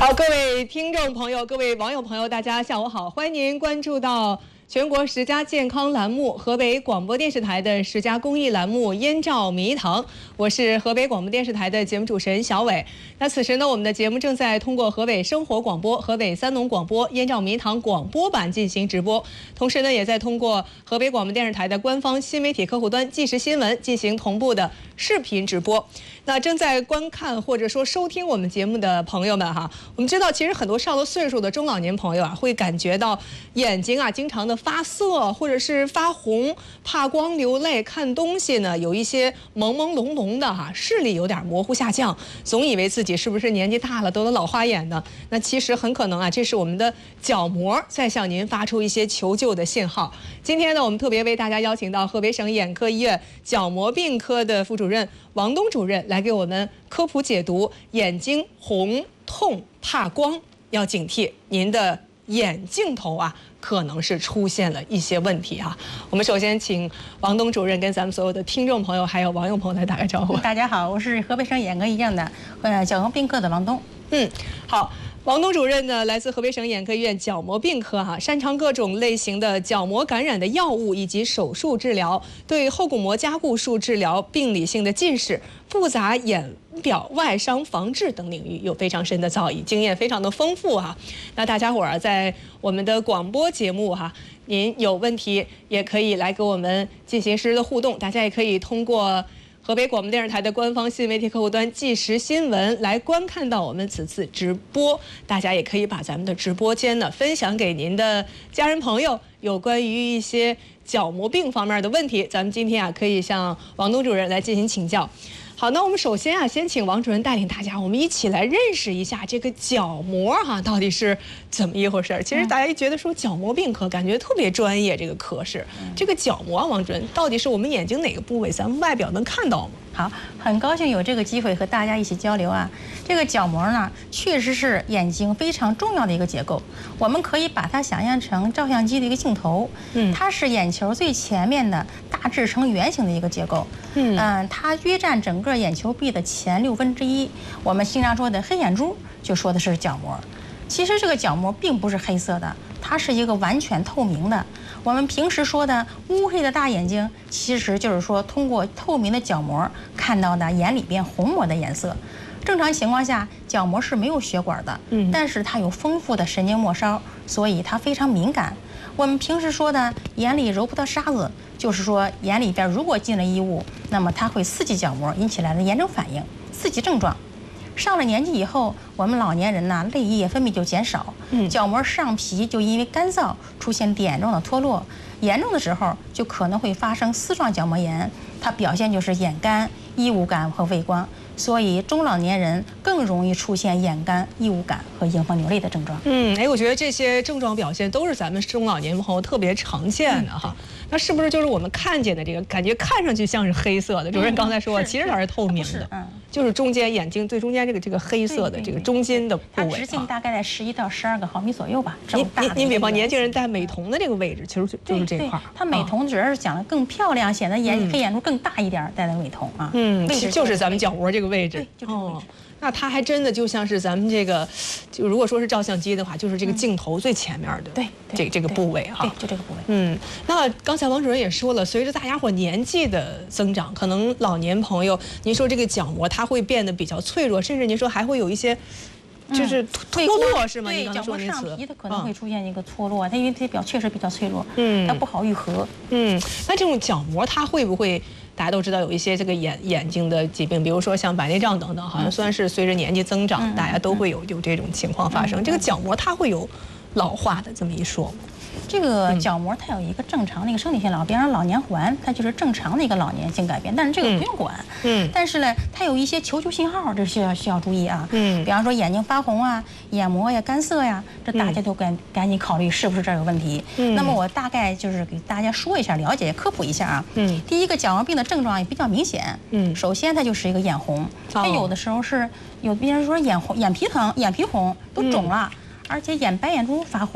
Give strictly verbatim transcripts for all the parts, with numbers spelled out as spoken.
好，各位听众朋友，各位网友朋友，大家下午好，欢迎您关注到全国十佳健康栏目河北广播电视台的十佳公益栏目《燕赵迷堂》，我是河北广播电视台的节目主持人小伟。那此时呢，我们的节目正在通过河北生活广播、河北三农广播、燕赵迷堂广播版进行直播，同时呢，也在通过河北广播电视台的官方新媒体客户端即时新闻进行同步的视频直播。那正在观看或者说收听我们节目的朋友们哈，我们知道其实很多上了岁数的中老年朋友啊，会感觉到眼睛啊经常的发涩或者是发红、怕光、流泪，看东西呢有一些朦朦胧胧的哈，视力有点模糊下降，总以为自己是不是年纪大了得了老花眼呢？那其实很可能啊，这是我们的角膜在向您发出一些求救的信号。今天呢，我们特别为大家邀请到河北省眼科医院角膜病科的副主任王东主任来给我们科普解读眼睛红、痛、怕光，要警惕您的眼镜头啊可能是出现了一些问题啊。我们首先请王东主任跟咱们所有的听众朋友还有网友朋友来打个招呼。 大家好，我是河北省眼科医院的呃角膜病科的王东。 嗯，好。王东主任呢，来自河北省眼科医院角膜病科哈、啊，擅长各种类型的角膜感染的药物以及手术治疗，对后骨膜加固术治疗、病理性的近视、复杂眼表外伤防治等领域有非常深的造诣，经验非常的丰富哈、啊。那大家伙儿在我们的广播节目哈、啊，您有问题也可以来给我们进行实时的互动，大家也可以通过河北广播电视台的官方新媒体客户端即时新闻来观看到我们此次直播，大家也可以把咱们的直播间呢分享给您的家人朋友，有关于一些角膜病方面的问题，咱们今天啊可以向王东主任来进行请教。好，那我们首先啊，先请王主任带领大家，我们一起来认识一下这个角膜哈、啊，到底是怎么一回事？其实大家一觉得说角膜病科，感觉特别专业，这个科室，这个角膜啊，王主任到底是我们眼睛哪个部位？咱们外表能看到吗？ 好，很高兴有这个机会和大家一起交流啊。这个角膜呢，确实是眼睛非常重要的一个结构。我们可以把它想象成照相机的一个镜头，嗯，它是眼球最前面的大致呈圆形的一个结构，嗯嗯，它约占整个眼球壁的前六分之一。我们经常说的黑眼珠，就说的是角膜。其实这个角膜并不是黑色的，它是一个完全透明的。我们平时说的乌黑的大眼睛，其实就是说通过透明的角膜看到的眼里边虹膜的颜色。正常情况下，角膜是没有血管的，嗯，但是它有丰富的神经末梢，所以它非常敏感。我们平时说的眼里揉不到沙子，就是说眼里边如果进了异物，那么它会刺激角膜，引起来的炎症反应、刺激症状。上了年纪以后，我们老年人呢，泪液分泌就减少，嗯，角膜上皮就因为干燥出现点状的脱落，严重的时候就可能会发生丝状角膜炎，它表现就是眼干、异物感和畏光，所以中老年人更容易出现眼干、异物感和迎风流泪的症状。 嗯，哎，我觉得这些症状表现都是咱们中老年朋友特别常见的哈。嗯，那是不是就是我们看见的这个感觉看上去像是黑色的？主任刚才说，其实它是透明的，嗯，就是中间眼睛最中间这个这个黑色的这个中间的部位， 它直径大概在十一到十二个毫米左右吧。 您您您比方年轻人戴美瞳的这个位置，其实就是这块。 它美瞳主要是讲的更漂亮，显得眼黑眼珠更大一点，戴的美瞳啊。 嗯，就是咱们角膜这个位置。 对，就这个位置。 那它还真的就像是咱们这个，就如果说是照相机的话，就是这个镜头最前面的， 对， 这这个部位哈， 对，就这个部位。 嗯，那刚才王主任也说了，随着大家伙年纪的增长，可能老年朋友，您说这个角膜它会变得比较脆弱，甚至您说还会有一些。就是脱落是吗？ 对，角膜上皮它可能会出现一个脱落，它因为它表确实比较脆弱，嗯，它不好愈合。 嗯，那这种角膜它会不会？大家都知道有一些这个眼眼睛的疾病，比如说像白内障等等，好像虽然是随着年纪增长，大家都会有有这种情况发生。这个角膜它会有老化的这么一说吗？ 这个角膜它有一个正常的一个生理性老化，比方说老年环，它就是正常的一个老年性改变，但是这个不用管。嗯。但是呢，它有一些求救信号，这需要需要注意啊。嗯。比方说眼睛发红啊，眼膜呀干涩呀，这大家都赶赶紧考虑是不是这儿有问题。嗯。那么我大概就是给大家说一下，了解科普一下啊。嗯。第一个角膜病的症状也比较明显。嗯。首先它就是一个眼红，它有的时候是有别人说眼红、眼皮疼、眼皮红都肿了。而且眼白眼珠发红，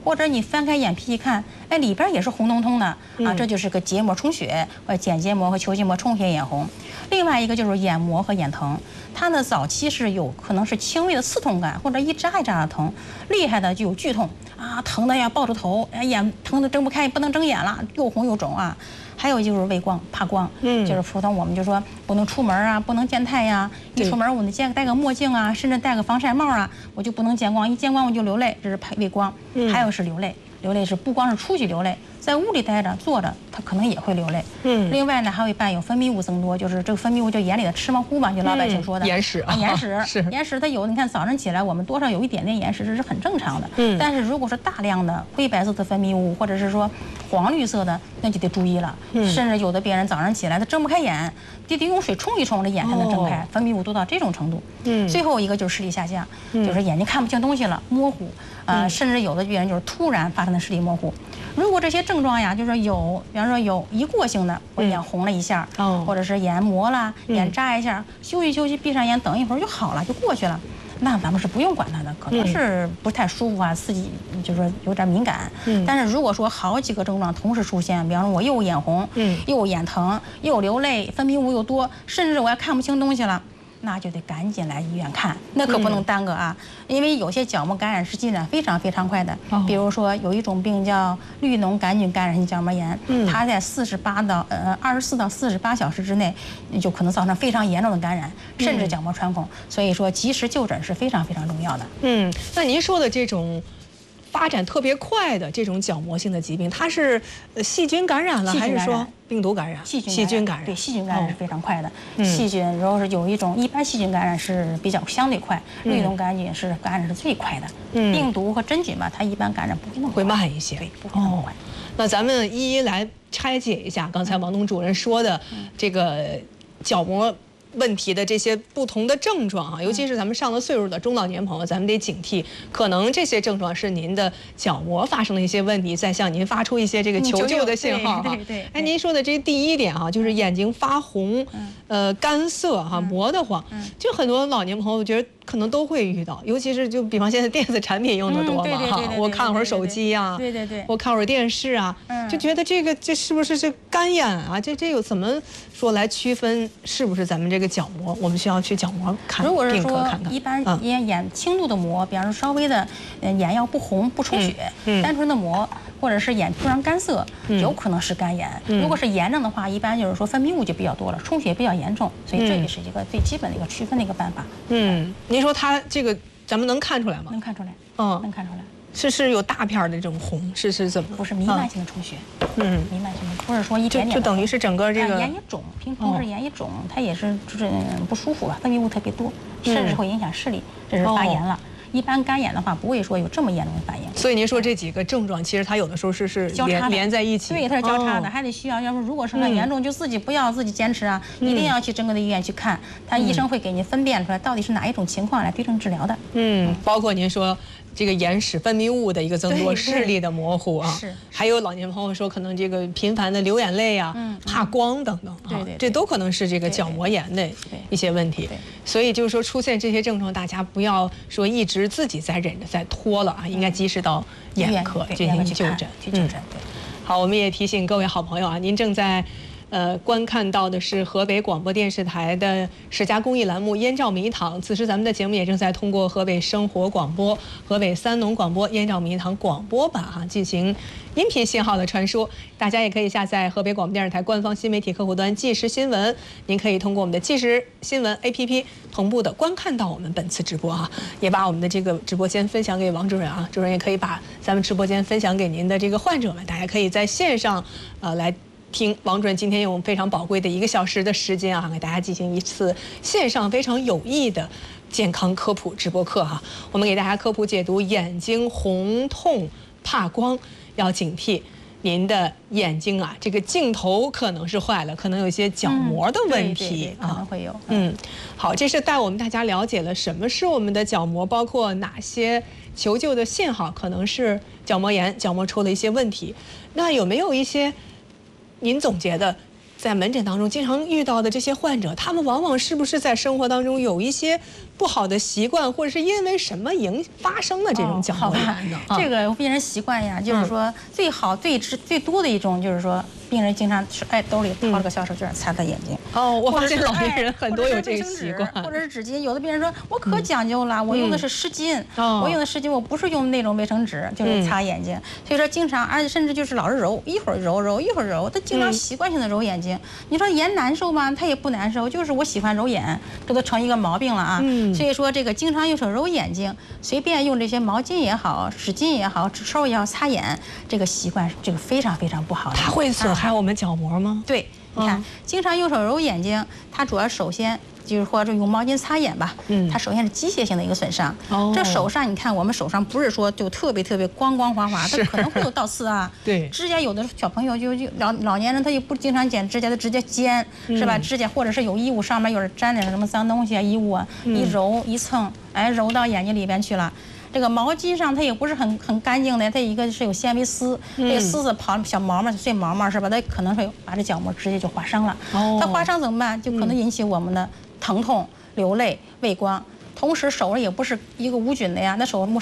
或者你翻开眼皮一看，哎，里边也是红彤彤的啊，这就是个结膜充血，呃，睑结膜和球结膜充血眼红。另外一个就是眼膜和眼疼，它呢早期是有可能是轻微的刺痛感，或者一扎一扎的疼，厉害的就有剧痛啊，疼的要抱着头，哎，眼疼的睁不开，不能睁眼了，又红又肿啊。还有就是畏光怕光，嗯，就是普通我们就说不能出门啊，不能见太阳，一出门我得戴戴个墨镜啊，甚至戴个防晒帽啊，我就不能见光，一见光我就流泪，这是畏光。嗯，还有是流泪，流泪是不光是出去流泪，在屋里待着坐着，他可能也会流泪。嗯，另外呢还会伴有分泌物增多，就是这个分泌物就眼里的芝麻糊嘛，就老百姓说的眼屎啊，眼屎是眼屎，它有你看早上起来我们多少有一点点眼屎，这是很正常的。嗯，但是如果是大量的灰白色的分泌物，或者是说黄绿色的，那就得注意了。嗯，甚至有的病人早上起来他睁不开眼，得得用水冲一冲，这眼才能睁开，哦、分泌物多到这种程度。嗯，最后一个就是视力下降，嗯、就是眼睛看不清东西了，模糊。呃，嗯、甚至有的病人就是突然发生的视力模糊。如果这些症状呀，就是说有，比方说有一过性的，我眼红了一下，嗯、或者是眼膜啦，眼扎一下，嗯、休息休息，闭上眼等一会儿就好了，就过去了。那咱们是不用管它的，可能是不太舒服啊，刺激，就是说有点敏感。嗯。但是如果说好几个症状同时出现，比方说我又眼红，嗯，又眼疼，又流泪，分泌物又多，甚至我还看不清东西了。那就得赶紧来医院看，那可不能耽搁啊！因为有些角膜感染是进展非常非常快的，比如说有一种病叫绿脓杆菌感染性角膜炎，它在四十八到呃二十四到四十八小时之内，就可能造成非常严重的感染，甚至角膜穿孔。所以说，及时就诊是非常非常重要的。 嗯，那您说的这种发展特别快的这种角膜性的疾病，它是细菌感染了，还是说病毒感染？ 细菌细菌感染， 对，细菌感染是非常快的。哦、细菌如果是有一种，一般细菌感染是比较相对快，绿脓杆菌是感染是最快的。嗯，病毒和真菌吧，它一般感染不会那么快， 会慢一些， 对，不会那么快。哦、 那咱们一一来拆解一下刚才王东主任说的这个角膜问题的这些不同的症状啊，尤其是咱们上了岁数的中老年朋友，咱们得警惕，可能这些症状是您的角膜发生了一些问题，在向您发出一些这个求救的信号哈。 对对。 哎，您说的这第一点哈，就是眼睛发红，呃，干涩哈，磨得慌，就很多老年朋友觉得可能都会遇到，尤其是就比方现在电子产品用的多嘛哈，我看会儿手机呀， 对对对， 我看会儿电视啊，就觉得这个这是不是这干眼啊？这这有怎么说来区分是不是咱们这个角膜？我们需要去角膜看， 如果是说一般眼眼轻度的膜，比方说稍微的眼要不红不充血，单纯的膜，或者是眼突然干涩，有可能是干眼。如果是炎症的话，一般就是说分泌物就比较多了，充血比较严重，所以这也是一个最基本的一个区分的一个办法。 嗯，您说它这个咱们能看出来吗？ 能看出来， 嗯， 能看出来。 是是有大片的这种红，是是怎么？ 不是弥漫性的充血， 嗯， 弥漫性的，不是说一点点， 就等于是整个这个眼一肿，平同时眼一肿，它也是就是不舒服吧，分泌物特别多，甚至会影响视力，这是发炎了。一般干眼的话，不会说有这么严重的反应。 所以您说这几个症状，其实它有的时候是是连连在一起， 对，它是交叉的，还得需要。要不如果是很严重，就自己不要自己坚持啊，一定要去正规的医院去看，他医生会给您分辨出来到底是哪一种情况来对症治疗的。 嗯，包括您说这个眼屎分泌物的一个增多，视力的模糊啊， 是。 还有老年朋友说可能这个频繁的流眼泪啊，怕光等等啊，这都可能是这个角膜炎的一些问题。所以就是说出现这些症状，大家不要说一直自己在忍着在拖了啊，应该及时到眼科进行就诊。 去就诊。对。 好，我们也提醒各位好朋友啊，您正在呃观看到的是河北广播电视台的十佳公益栏目《燕赵迷堂》。此时咱们的节目也正在通过河北生活广播、河北三农广播《燕赵迷堂》广播版哈、啊、进行音频信号的传输。大家也可以下载河北广播电视台官方新媒体客户端即时新闻，您可以通过我们的即时新闻 A P P 同步的观看到我们本次直播哈、啊，也把我们的这个直播间分享给王主任啊，主任也可以把咱们直播间分享给您的这个患者们，大家可以在线上呃来听王主任今天用非常宝贵的一个小时的时间啊，给大家进行一次线上非常有益的健康科普直播课哈、啊。我们给大家科普解读眼睛红痛怕光，要警惕您的眼睛啊，这个镜头可能是坏了，可能有一些角膜的问题、 嗯、对对对可能会有。 嗯，好，这是带我们大家了解了什么是我们的角膜，包括哪些求救的信号，可能是角膜炎、角膜出了一些问题。那有没有一些您总结的在门诊当中经常遇到的这些患者，他们往往是不是在生活当中有一些不好的习惯，或者是因为什么影发生的这种角膜炎呢？ 这个病人习惯呀，就是说最好最最最多的一种就是说。病人经常是哎兜里掏了个小手绢擦擦眼睛。 哦，我发现老年人很多有这个习惯， 或者是纸巾。有的病人说我可讲究了，我用的是湿巾，我用的湿巾，我不是用那种卫生纸，就是擦眼睛。所以说经常，而且甚至就是老是揉，一会儿揉揉，一会儿揉，他经常习惯性的揉眼睛。你说眼难受吗？他也不难受，就是我喜欢揉眼，这都成一个毛病了啊。所以说这个经常用手揉眼睛，随便用这些毛巾也好，纸巾也好，纸抽也好擦眼，这个习惯这个非常非常不好的。 它会损害我们角膜吗？ 对。你看，经常用手揉眼睛，它主要首先就是或者用毛巾擦眼吧，嗯，它首先是机械性的一个损伤。哦，这手上你看，我们手上不是说就特别特别光光滑滑，它可能会有倒刺啊。对，指甲有的小朋友就就老老年人他又不经常剪指甲，他直接尖，是吧？指甲或者是有衣物上面有点沾点什么脏东西啊，衣物啊，一揉一蹭，哎，揉到眼睛里边去了。这个毛巾上它也不是很很干净的，它一个是有纤维丝，这个丝丝跑小毛毛碎毛毛是吧？它可能会把这角膜直接就划伤了。哦，它划伤怎么办？就可能引起我们的疼痛、流泪、畏光。同时手上也不是一个无菌的呀，那手